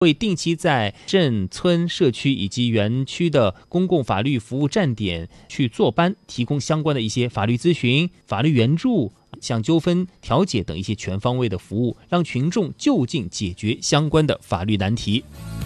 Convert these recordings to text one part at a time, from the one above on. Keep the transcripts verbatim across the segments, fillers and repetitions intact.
会定期在镇、村、社区以及园区的公共法律服务站点去坐班，提供相关的一些法律咨询、法律援助、像纠纷调解等一些全方位的服务，让群众就近解决相关的法律难题。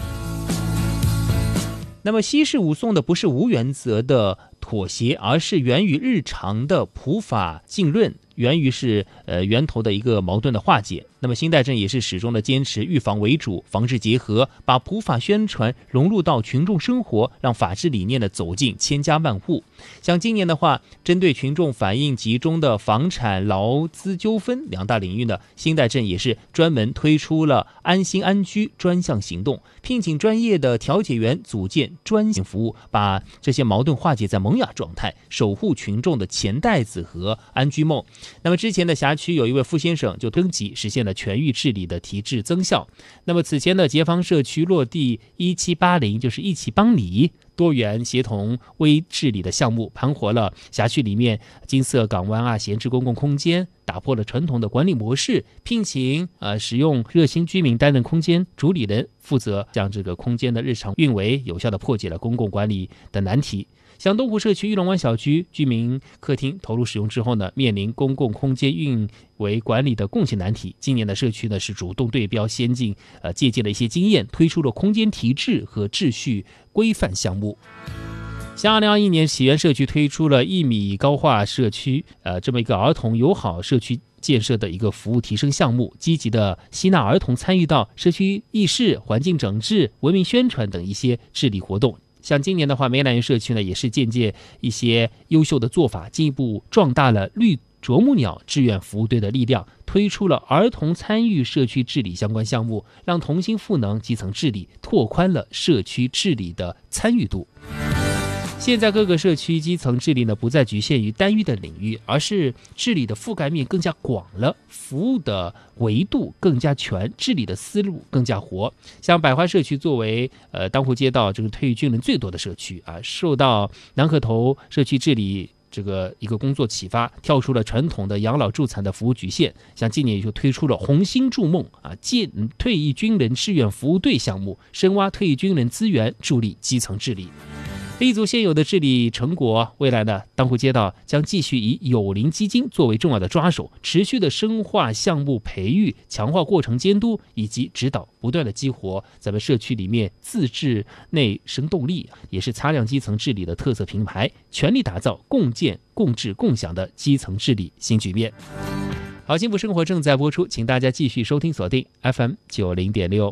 那么稀释五送的不是无原则的妥协，而是源于日常的普法浸润，源于是呃源头的一个矛盾的化解。那么新代镇也是始终的坚持预防为主，防治结合，把普法宣传融入到群众生活，让法治理念的走进千家万户。像今年的话，针对群众反映集中的房产劳资纠纷两大领域呢，新代镇也是专门推出了安心安居专项行动，聘请专业的调解员组建专项服务，把这些矛盾化解在萌芽状态，守护群众的钱袋子和安居梦。那么之前的辖区有一位傅先生就征集实现了全域治理的提质增效。那么此前的捷方社区落地一七八零，就是一起帮你多元协同微治理的项目，盘活了辖区里面金色港湾啊闲置公共空间，打破了传统的管理模式，聘请呃使用热心居民担任空间主理人，负责将这个空间的日常运维，有效的破解了公共管理的难题。像东湖社区玉龙湾小区居民客厅投入使用之后呢，面临公共空间运维管理的共性难题。今年的社区呢是主动对标先进，呃借鉴了一些经验，推出了空间提质和秩序规范项目。像二零二一年喜源社区推出了一米高化社区，呃这么一个儿童友好社区建设的一个服务提升项目，积极的吸纳儿童参与到社区议事、环境整治、文明宣传等一些治理活动。像今年的话，梅兰园社区呢也是借鉴一些优秀的做法，进一步壮大了绿啄木鸟志愿服务队的力量，推出了儿童参与社区治理相关项目，让同心赋能基层治理，拓宽了社区治理的参与度。现在各个社区基层治理呢，不再局限于单一的领域，而是治理的覆盖面更加广了，服务的维度更加全，治理的思路更加活。像百花社区作为呃当湖街道这个退役军人最多的社区啊，受到南河头社区治理这个一个工作启发，跳出了传统的养老助残的服务局限，像今年也就推出了红星筑梦啊，建退役军人志愿服务队项目，深挖退役军人资源，助力基层治理。立足现有的治理成果，未来呢，当湖街道将继续以友邻基金作为重要的抓手，持续的深化项目培育，强化过程监督以及指导，不断的激活咱们社区里面自治内生动力，也是擦亮基层治理的特色品牌，全力打造共建、共治、共享的基层治理新局面。好，幸福生活正在播出，请大家继续收听锁定 F M 九零点六，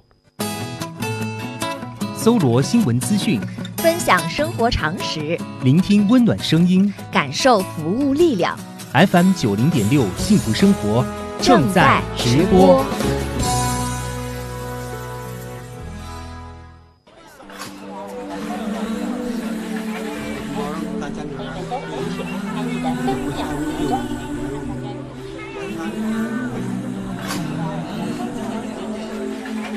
搜罗新闻资讯， 分享生活常识， 聆听温暖声音， 感受服务力量。 F M 九零点六幸福生活正在直播。 你们的红球参与的分秒之中。